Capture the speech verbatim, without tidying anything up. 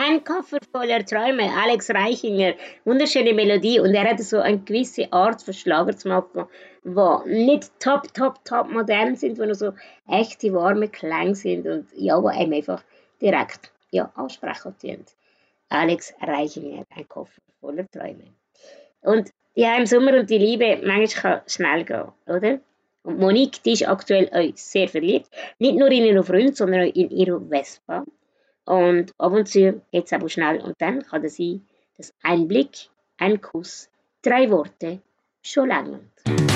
Ein Koffer voller Träume, Alex Reichinger, wunderschöne Melodie und er hatte so eine gewisse Art von Schlager zu machen, die nicht top, top, top modern sind, die nur so echte, warme Klänge sind und ja, die einem einfach direkt ja, ansprechen tun. Alex Reichinger, ein Koffer voller Träume. Und ja, im Sommer und die Liebe, manchmal kann schnell gehen, oder? Und Monique, die ist aktuell auch sehr verliebt. Nicht nur in ihren Freund, sondern auch in ihre Vespa. Und ab und zu geht es aber schnell. Und dann kann es sein, dass ein Blick, ein Kuss, drei Worte schon langen.